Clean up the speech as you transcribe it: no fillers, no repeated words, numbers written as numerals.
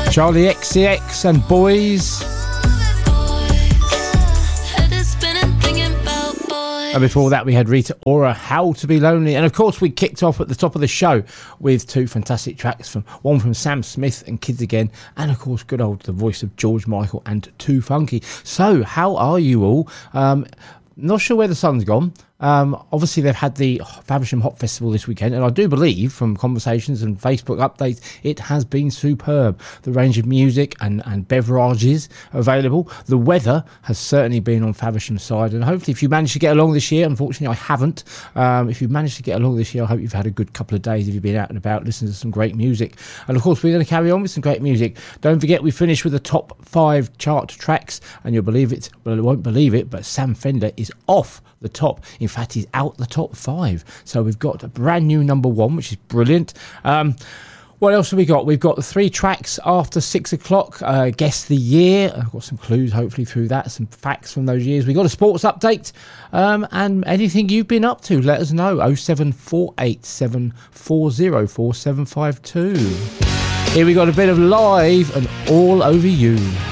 Charlie XCX and Boys. And before that, we had Rita Ora, How to Be Lonely. And of course, we kicked off at the top of the show with two fantastic tracks, one from Sam Smith and Kids Again, and of course, good old the voice of George Michael and Too Funky. So, how are you all? Not sure where the sun's gone. Obviously, they've had the Faversham Hop Festival this weekend, and I do believe, from conversations and Facebook updates, it has been superb. The range of music and beverages available. The weather has certainly been on Faversham's side, and hopefully, if you managed to get along this year, unfortunately, I haven't. If you've managed to get along this year, I hope you've had a good couple of days if you've been out and about listening to some great music. And of course, we're going to carry on with some great music. Don't forget, we finished with the top 5 chart tracks, and you'll believe it, well, you won't believe it, but Sam Fender is off the top. In fact, he's out the top 5. So we've got a brand new number 1, which is brilliant. What else have we got? We've got the 3 tracks after 6 o'clock. Guess the year. I've got some clues, hopefully, through that. Some facts from those years. We've got a sports update. And anything you've been up to, let us know. 07487 404 752. Here we got a bit of Live and All Over You.